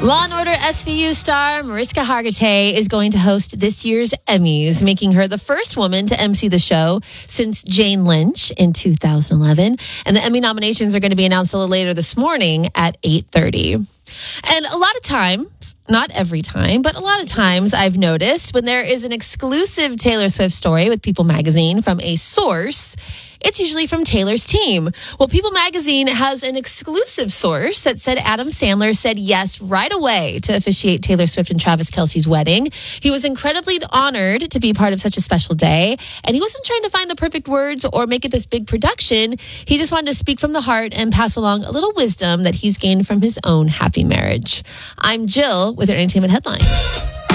Law & Order SVU star Mariska Hargitay is going to host this year's Emmys, making her the first woman to MC the show since Jane Lynch in 2011. And the Emmy nominations are going to be announced a little later this morning at 8:30. And a lot of times, not every time, but a lot of times I've noticed when there is an exclusive Taylor Swift story with People Magazine from a source, it's usually from Taylor's team. Well, People Magazine has an exclusive source that said Adam Sandler said yes right away to officiate Taylor Swift and Travis Kelce's wedding. He was incredibly honored to be part of such a special day, and he wasn't trying to find the perfect words or make it this big production. He just wanted to speak from the heart and pass along a little wisdom that he's gained from his own happy marriage. I'm Jill with your entertainment headlines.